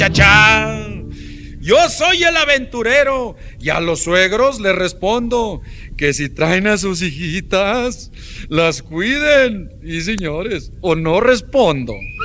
Chachá. Yo soy el aventurero y a los suegros les respondo que si traen a sus hijitas, las cuiden. Y señores, o no respondo.